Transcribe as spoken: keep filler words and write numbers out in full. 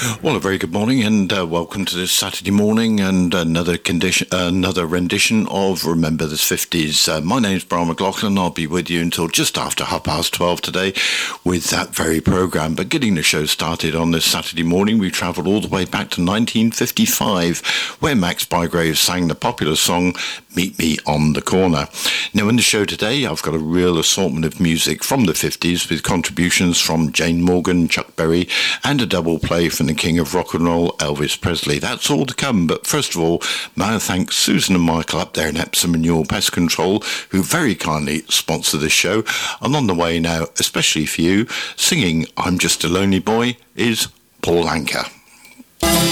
Well, a very good morning and uh, welcome to this Saturday morning and another condition, another rendition of Remember the fifties. Uh, my name's Brian McLaughlin. I'll be with you until just after half past twelve today with that very programme. But getting the show started on this Saturday morning, we travelled all the way back to nineteen fifty-five, where Max Bygrave sang the popular song Meet Me on the Corner. Now, in the show today, I've got a real assortment of music from the fifties with contributions from Jane Morgan, Chuck Berry, and a double play from the King of Rock and Roll, Elvis Presley. That's all to come, but first of all, may I thank Susan and Michael up there in Epsom and Ewell Pest Control, who very kindly sponsor this show. And on the way now, especially for you, singing I'm Just a Lonely Boy, is Paul Anka.